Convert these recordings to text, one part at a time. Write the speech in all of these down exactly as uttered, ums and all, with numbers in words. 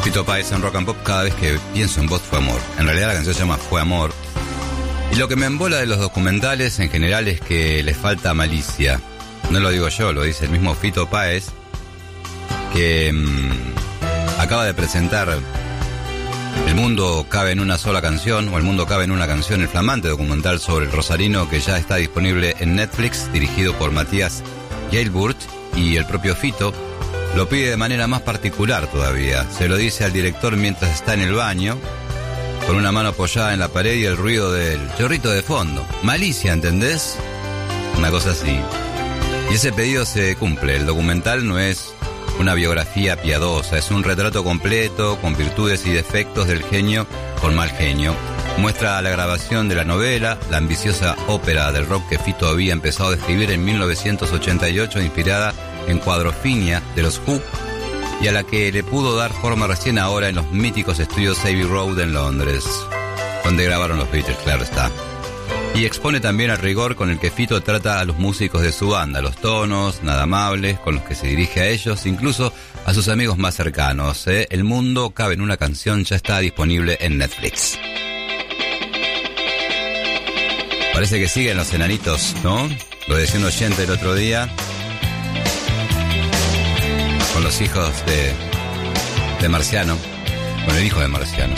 Fito Páez en Rock and Pop. Cada vez que pienso en vos fue amor. En realidad la canción se llama Fue Amor. Y lo que me embola de los documentales en general es que les falta malicia. No lo digo yo, lo dice el mismo Fito Páez, que mmm, acaba de presentar El mundo cabe en una sola canción, o El mundo cabe en una canción, el flamante documental sobre el rosarino que ya está disponible en Netflix, dirigido por Matías Jailburt, y el propio Fito lo pide de manera más particular todavía. Se lo dice al director mientras está en el baño, con una mano apoyada en la pared y el ruido del chorrito de fondo. Malicia, ¿entendés? Una cosa así. Y ese pedido se cumple. El documental no es una biografía piadosa, es un retrato completo, con virtudes y defectos del genio con mal genio. Muestra la grabación de la novela, la ambiciosa ópera del rock que Fito había empezado a escribir en mil novecientos ochenta y ocho, inspirada en Quadrophenia de los Who, y a la que le pudo dar forma recién ahora en los míticos estudios Abbey Road en Londres, donde grabaron los Beatles, claro está. Y expone también el rigor con el que Fito trata a los músicos de su banda, los tonos nada amables con los que se dirige a ellos, incluso a sus amigos más cercanos. ¿eh? El mundo cabe en una canción, ya está disponible en Netflix. Parece que siguen los enanitos, ¿no? Lo decía un oyente el otro día, con los hijos de, de Marciano, con el hijo de Marciano.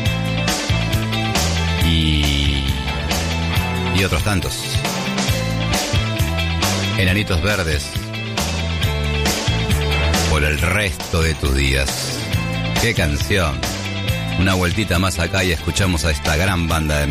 Y... y otros tantos. Enanitos verdes por el resto de tus días. ¡Qué canción! Una vueltita más acá y escuchamos a esta gran banda de